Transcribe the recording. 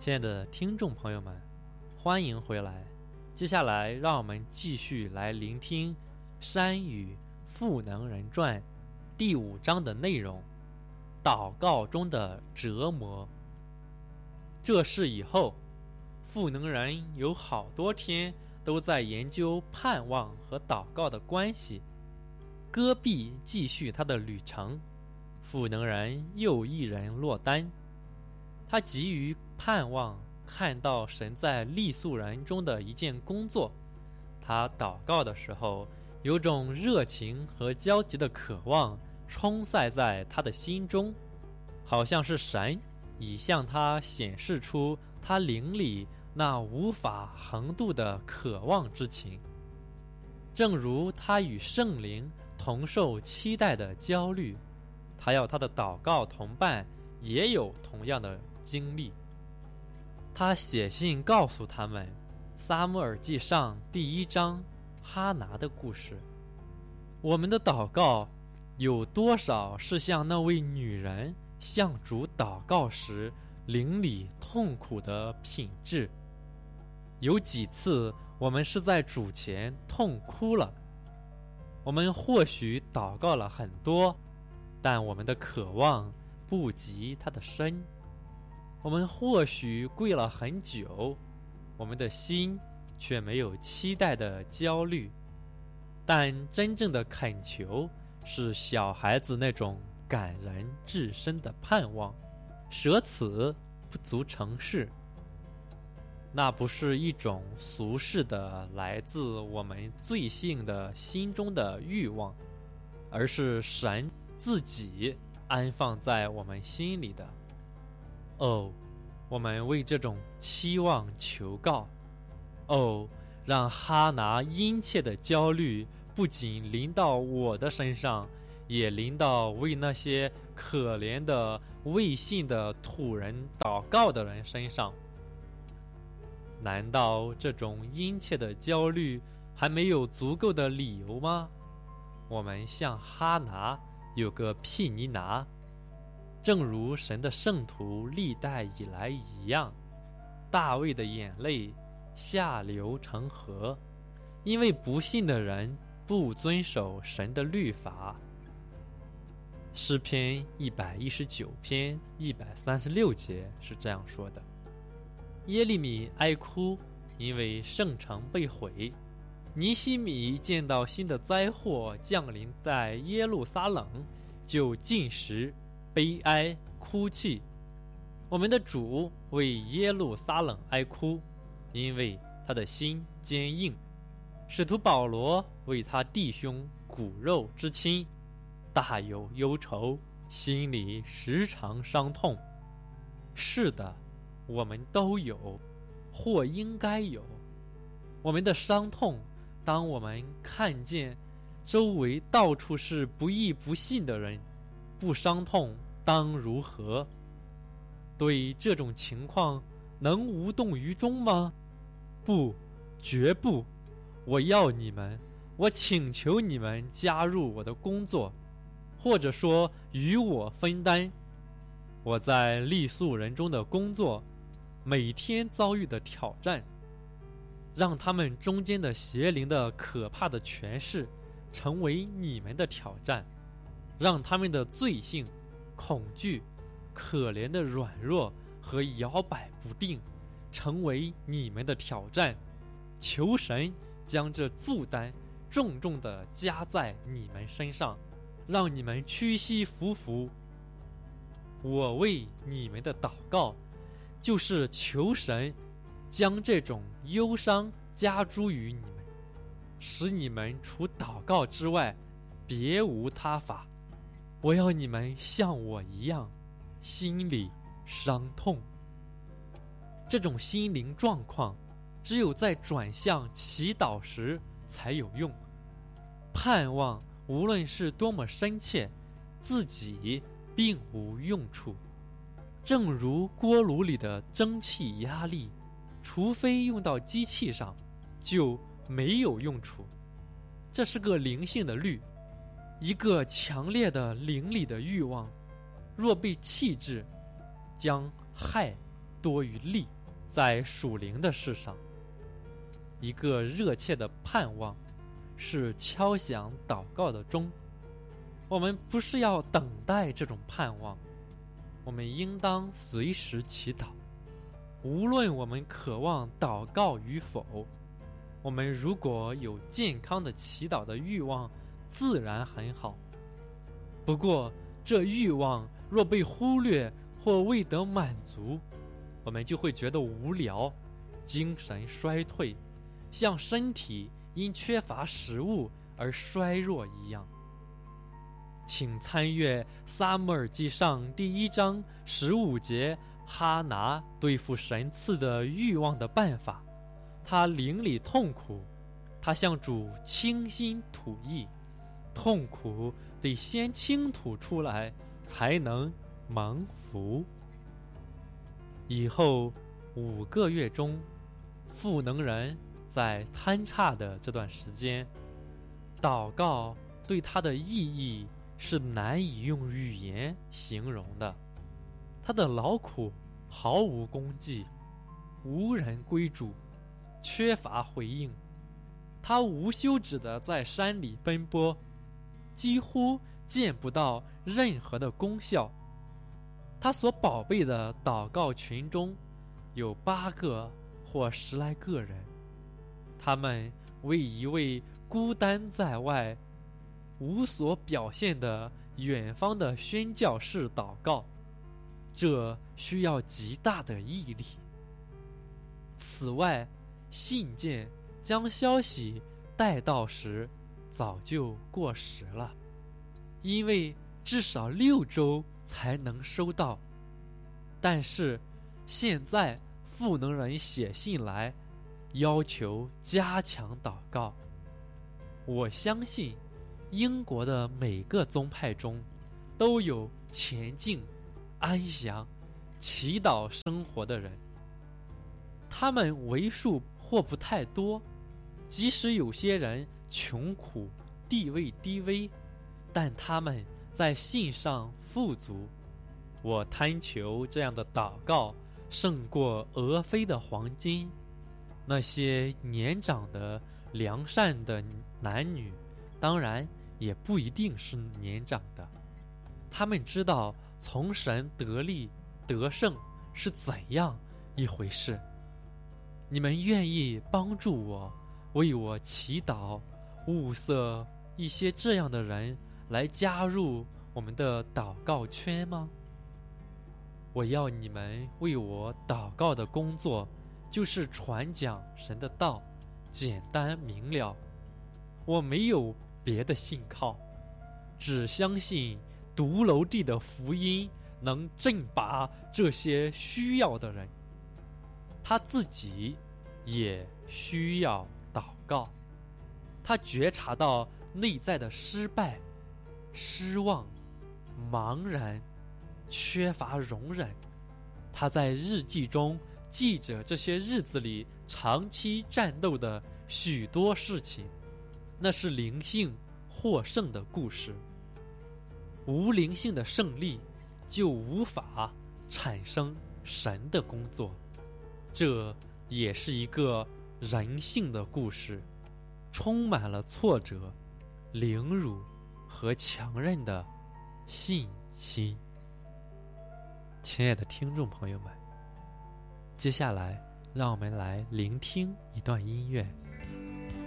亲爱的听众朋友们，欢迎回来。接下来让我们继续来聆听《山语赋能人传》第5章的内容，祷告中的折磨。这事以后，赋能人有好多天都在研究盼望和祷告的关系。戈壁继续他的旅程，赋能人又一人落单。他急于盼望看到神在利素人中的一件工作。他祷告的时候，有种热情和焦急的渴望充塞在他的心中，好像是神已向他显示出他灵里那无法横渡的渴望之情。正如他与圣灵同受期待的焦虑，他要他的祷告同伴也有同样的经历。他写信告诉他们撒母耳记上第1章哈拿的故事。我们的祷告有多少是像那位女人向主祷告时灵里痛苦的品质？有几次我们是在主前痛哭了。我们或许祷告了很多，但我们的渴望不及他的深。我们或许跪了很久，我们的心却没有期待的焦虑。但真正的恳求是小孩子那种感人至深的盼望，舍此不足成事。那不是一种俗世的来自我们罪性的心中的欲望，而是神自己安放在我们心里的。我们为这种期望求告。让哈拿殷切的焦虑不仅临到我的身上，也临到为那些可怜的未信的土人祷告的人身上。难道这种殷切的焦虑还没有足够的理由吗？我们像哈拿有个毗尼拿，正如神的圣徒历代以来一样，大卫的眼泪下流成河，因为不信的人不遵守神的律法。诗篇119篇136节是这样说的：耶利米哀哭，因为圣城被毁；尼希米见到新的灾祸降临在耶路撒冷，就进食悲哀哭泣。我们的主为耶路撒冷哀哭，因为他的心坚硬。使徒保罗为他弟兄骨肉之亲大有忧愁，心里时常伤痛。是的，我们都有，或应该有。我们的伤痛，当我们看见周围到处是不义不信的人，不伤痛当如何？对这种情况能无动于衷吗？不，绝不。我要你们，我请求你们加入我的工作，或者说与我分担我在利素人中的工作，每天遭遇的挑战，让他们中间的邪灵的可怕的权势成为你们的挑战，让他们的罪性、恐惧、可怜的软弱和摇摆不定成为你们的挑战。求神将这负担重重地加在你们身上，让你们屈膝服服。我为你们的祷告，就是求神将这种忧伤加诸于你们，使你们除祷告之外别无他法。我要你们像我一样，心里伤痛。这种心灵状况只有在转向祈祷时才有用。盼望无论是多么深切，自己并无用处。正如锅炉里的蒸汽压力，除非用到机器上，就没有用处。这是个灵性的律，一个强烈的灵里的欲望，若被弃置，将害多于利。在属灵的事上，一个热切的盼望是敲响祷告的钟。我们不是要等待这种盼望，我们应当随时祈祷。无论我们渴望祷告与否，我们如果有健康的祈祷的欲望，自然很好。不过这欲望若被忽略或未得满足，我们就会觉得无聊，精神衰退，像身体因缺乏食物而衰弱一样。请参阅撒母耳记上第1章15节，哈拿对付神赐的欲望的办法。他灵里痛苦，他向主倾心吐意，痛苦得先倾吐出来，才能蒙福。以后5个月中，赋能人在贪岔的这段时间，祷告对他的意义是难以用语言形容的。他的劳苦毫无功绩，无人归主，缺乏回应。他无休止地在山里奔波，几乎见不到任何的功效。他所宝贝的祷告群中有8个或10来个人，他们为一位孤单在外、无所表现的远方的宣教士祷告，这需要极大的毅力。此外，信件将消息带到时早就过时了，因为至少6周才能收到。但是现在赋能人写信来，要求加强祷告。我相信英国的每个宗派中都有前进、安详、祈祷生活的人，他们为数或不太多，即使有些人穷苦、地位低微，但他们在信上富足。我贪求这样的祷告胜过俄斐的黄金。那些年长的良善的男女，当然也不一定是年长的，他们知道从神得力得胜是怎样一回事。你们愿意帮助我，为我祈祷，物色一些这样的人来加入我们的祷告圈吗？我要你们为我祷告的工作，就是传讲神的道，简单明了。我没有别的信靠，只相信独楼地的福音能振拔这些需要的人。他自己也需要祷告，他觉察到内在的失败、失望、茫然、缺乏容忍。他在日记中记着这些日子里长期战斗的许多事情，那是灵性获胜的故事。无灵性的胜利，就无法产生神的工作。这也是一个人性的故事，充满了挫折、凌辱和强韧的信心。亲爱的听众朋友们，接下来让我们来聆听一段音乐。